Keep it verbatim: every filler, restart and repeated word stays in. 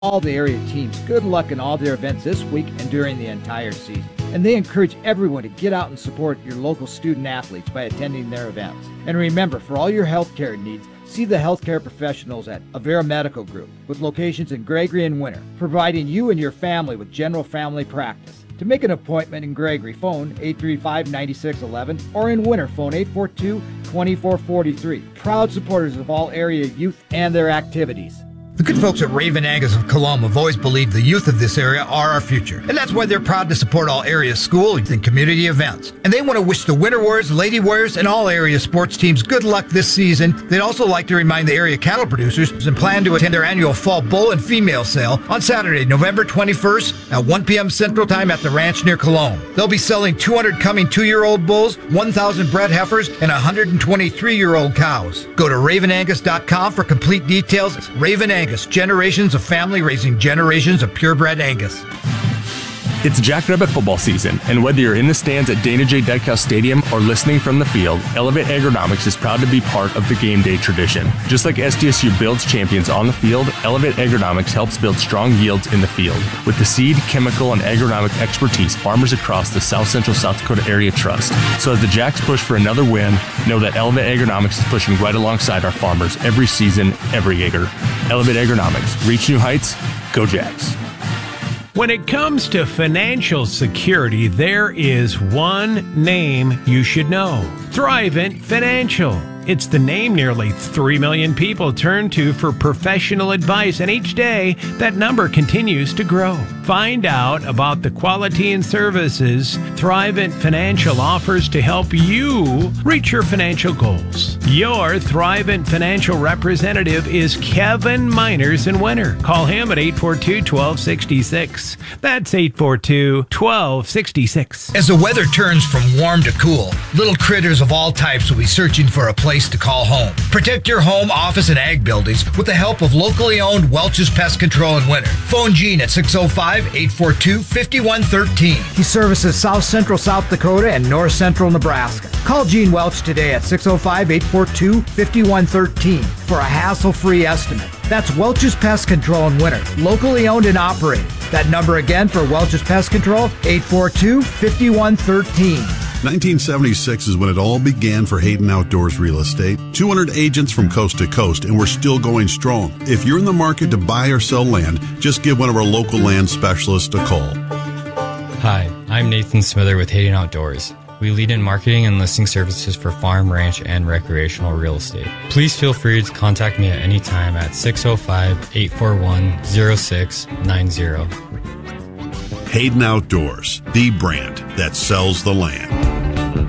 all the area teams good luck in all their events this week and during the entire season. And they encourage everyone to get out and support your local student athletes by attending their events. And remember, for all your healthcare needs, see the healthcare professionals at Avera Medical Group, with locations in Gregory and Winter, providing you and your family with general family practice. To make an appointment in Gregory, phone eight three five, nine six one one, or in Winter, phone eight four two, two four four three. Proud supporters of all area youth and their activities. The good folks at Raven Angus of Colomb have always believed the youth of this area are our future. And that's why they're proud to support all area school and community events. And they want to wish the Winter Warriors, Lady Warriors, and all area sports teams good luck this season. They'd also like to remind the area cattle producers and plan to attend their annual fall bull and female sale on Saturday, November twenty-first at one p.m. Central Time at the ranch near Colomb. They'll be selling two hundred coming two-year-old bulls, one thousand bred heifers, and one hundred twenty-three-year-old cows. Go to raven angus dot com for complete details. Raven Angus. Generations of family raising generations of purebred Angus. It's Jackrabbit football season, and whether you're in the stands at Dana J. Dykhouse Stadium or listening from the field, Elevate Agronomics is proud to be part of the game day tradition. Just like S D S U builds champions on the field, Elevate Agronomics helps build strong yields in the field. With the seed, chemical, and agronomic expertise farmers across the South Central South Dakota area trust. So as the Jacks push for another win, know that Elevate Agronomics is pushing right alongside our farmers every season, every acre. Elevate Agronomics. Reach new heights. Go Jacks. When it comes to financial security, there is one name you should know. Thrivent Financial. It's the name nearly three million people turn to for professional advice, and each day that number continues to grow. Find out about the quality and services Thrivent Financial offers to help you reach your financial goals. Your Thrivent Financial representative is Kevin Miners in Winter. Call him at eight four two, one two six six. That's eight four two, one two six six. As the weather turns from warm to cool, little critters of all types will be searching for a place to call home. Protect your home, office, and ag buildings with the help of locally owned Welch's Pest Control in Winter. Phone Gene at six oh five, eight four two, five one one three. He services South Central South Dakota and North Central Nebraska. Call Gene Welch today at six oh five, eight four two, five one one three for a hassle-free estimate. That's Welch's Pest Control in Winter, locally owned and operated. That number again for Welch's Pest Control, eight four two, five one one three. nineteen seventy-six is when it all began for Hayden Outdoors Real Estate. two hundred agents from coast to coast, and we're still going strong. If you're in the market to buy or sell land, just give one of our local land specialists a call. Hi, I'm Nathan Smither with Hayden Outdoors. We lead in marketing and listing services for farm, ranch, and recreational real estate. Please feel free to contact me at any time at six oh five, eight four one, oh six nine oh. Hayden Outdoors, the brand that sells the land.